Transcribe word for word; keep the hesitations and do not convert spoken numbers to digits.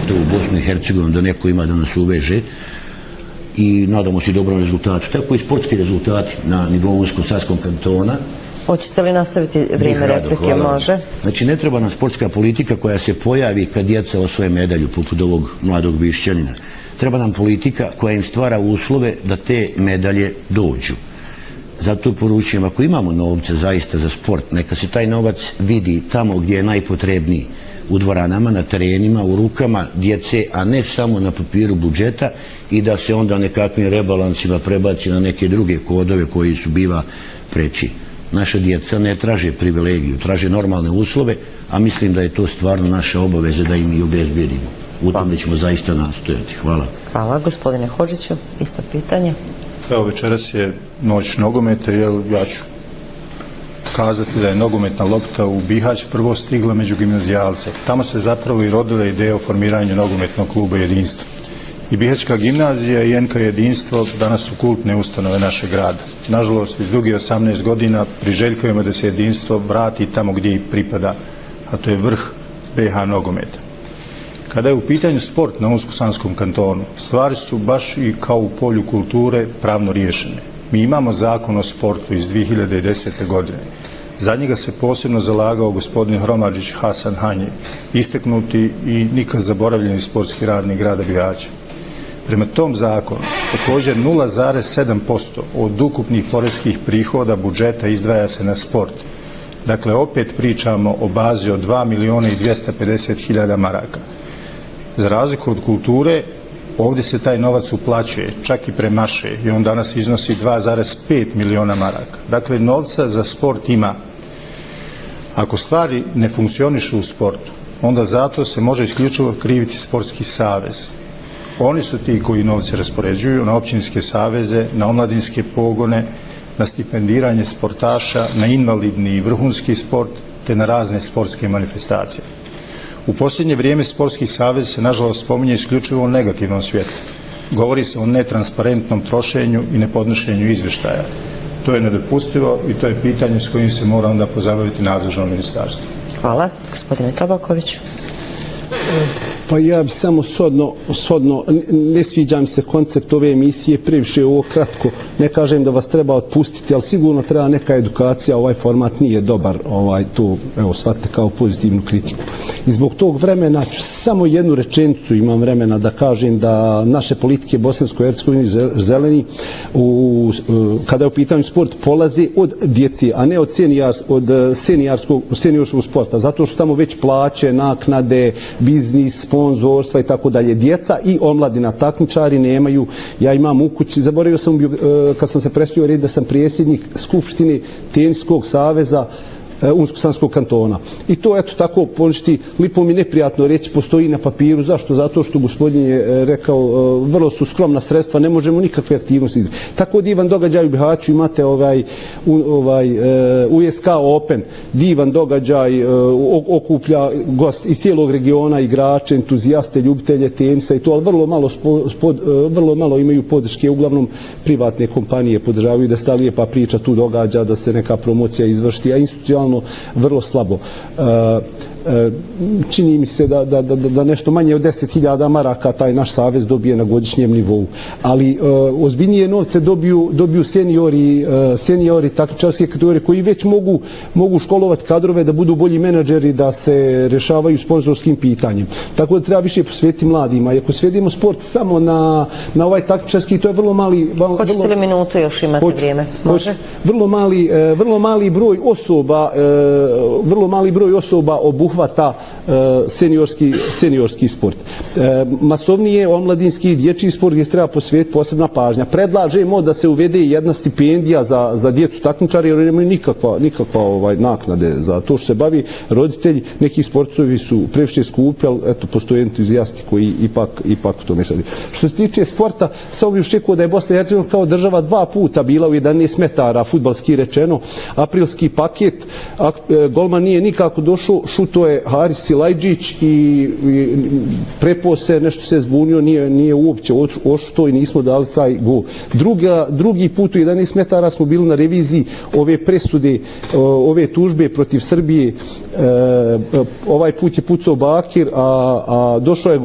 pogotovo u Bosnu i Hercegovinu, da neko ima da nas uveže i nadamo se dobrom rezultatu. Tako i sportski rezultati na nivou Unsko-Sanskog kantona. Hoćete li nastaviti vrijeme replike? Može. Znači, ne treba nam sportska politika koja se pojavi kad djeca osvoje medalju, poput ovog mladog Bišćanina. Treba nam politika koja im stvara uslove da te medalje dođu. Zato poručujem, ako imamo novce zaista za sport, neka se taj novac vidi tamo gdje je najpotrebniji, u dvoranama, na terenima, u rukama djece, a ne samo na papiru budžeta i da se onda nekakvim rebalansima prebaci na neke druge kodove koji su biva preći. Naša djeca ne traže privilegiju, traže normalne uslove, a mislim da je to stvarno naša obaveza da im i obezbedimo. U tome ćemo zaista nastojati. Hvala. Hvala. Gospodine Hodžiću, isto pitanje. Evo, večeras je noć nogometa, jer ja ću kazati da je nogometna lopta u Bihać prvo stigla među gimnazijalce. Tamo se zapravo i rodila ideja o formiranju nogometnog kluba Jedinstvo. I Bihaćka gimnazija i N K Jedinstvo danas su kultne ustanove našeg grada. Nažalost, iz dugi osamnaest godina priželjkujemo da se Jedinstvo vrati tamo gdje i pripada, a to je vrh B H nogometa. Kada je u pitanju sport na Unsko-Sanskom kantonu, stvari su baš i kao u polju kulture pravno riješene. Mi imamo zakon o sportu iz dvije hiljade desete. godine. Za njega se posebno zalagao gospodin Hromadžić Hasan Hanji, isteknuti i nikad zaboravljeni sportski radnik grada Bihaća. Prema tom zakonu, također nula zarez sedam posto od ukupnih poreskih prihoda budžeta izdvaja se na sport. Dakle, opet pričamo o bazi od dva miliona i dvjesto pedeset hiljada maraka. Za razliku od kulture, ovdje se taj novac uplaćuje, čak i premaše, i on danas iznosi dva zarez pet miliona maraka. Dakle, novca za sport ima. Ako stvari ne funkcionišu u sportu, onda zato se može isključivo kriviti sportski savez. Oni su ti koji novce raspoređuju na općinske saveze, na omladinske pogone, na stipendiranje sportaša, na invalidni i vrhunski sport, te na razne sportske manifestacije. U posljednje vrijeme sportski savez se nažalost spominje isključivo u negativnom svijetu. Govori se o netransparentnom trošenju i nepodnošenju izvještaja. To je nedopustivo i to je pitanje s kojim se mora onda pozabaviti nadležno ministarstvo. Hvala. Gospodine Tabaković. Pa ja bi samo sodno, sodno, ne sviđa mi se koncept ove emisije, previše ovo kratko, ne kažem da vas treba otpustiti, ali sigurno treba neka edukacija, ovaj format nije dobar, ovaj, to, evo, shvatite kao pozitivnu kritiku. I zbog tog vremena, ću samo jednu rečenicu imam vremena da kažem da naše politike Bosansko-Hercegovini zeleni, u, kada je u pitanju sport, polaze od djece, a ne od, senijars, od senijarskog, seniorskog sporta, zato što tamo već plaće, naknade, biznis, sponzorstva i tako dalje. Djeca i omladina takmičari nemaju. Ja imam u kući, zaboravio sam kad sam se predstavio red da sam predsjednik Skupštine Teniskog saveza Unsko-Sanskog kantona. I to, eto, tako poništi, lipo mi neprijatno reći, postoji na papiru. Zašto? Zato što gospodin je rekao, vrlo su skromna sredstva, ne možemo nikakve aktivnosti. Tako divan događaj u Bihaću, imate ovaj, ovaj U S K Open, divan događaj, okuplja gost iz cijelog regiona, igrače, entuzijaste, ljubitelje tenisa i to, ali vrlo malo, spod, vrlo malo imaju podrške, uglavnom privatne kompanije podržavaju da se ta lijepa priča tu događa, da se neka promocija izvršti, a institucionalno vrlo slabo. Čini mi se da, da, da, da nešto manje od deset hiljada maraka taj naš savez dobije na godišnjem nivou. Ali uh, ozbiljnije novce dobiju, dobiju seniori, uh, seniori takmičarske kategorije koji već mogu, mogu školovati kadrove da budu bolji menadžeri, da se rešavaju sponzorskim pitanjem. Tako da treba više posvetiti mladima. I ako svedimo sport samo na, na ovaj takmičarski, to je vrlo mali... Vrlo, Hoćete li minutu još imate hoć, vrijeme? Može? Vrlo mali, uh, vrlo mali broj osoba, uh, vrlo mali broj osoba obuhvata ta uh, seniorski, seniorski sport. Uh, masovnije omladinski i dječji sport gdje treba posvetiti posebna pažnja. Predlažemo da se uvede jedna stipendija za, za djecu takmičari, jer nemaju nikakva, nikakva ovaj, naknade za to što se bavi. Roditelji, neki sportovi su previše skupi, ali eto, postoje entuzijasti koji ipak, ipak to ne sadi. Što se tiče sporta, samo bih čekao da je Bosna i Hercegovina kao država dva puta bila u jedanaest metara, fudbalski rečeno, aprilski paket, a, e, golman nije nikako došao, šuto je Haris Silajđić i, i prepo se, nešto se zbunio, nije, nije uopće ošuto i nismo dali taj gol. Druga, drugi put u jedanaest metara smo bili na reviziji ove presude, ove tužbe protiv Srbije. E, ovaj put je pucao Bakir, a, a došao je